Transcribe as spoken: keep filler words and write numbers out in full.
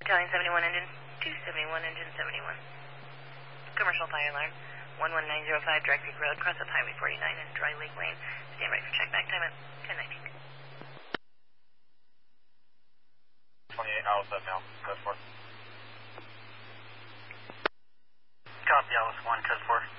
Battalion seventy-one, engine two seventy-one, engine seventy-one. Commercial fire alarm, one one nine zero five, Drag Creek Road, cross up Highway forty-nine and Dry Lake Lane. Stand by for check back time at ten nineteen. twenty-eight, Alice up now, code four. Copy, Alice one, code four.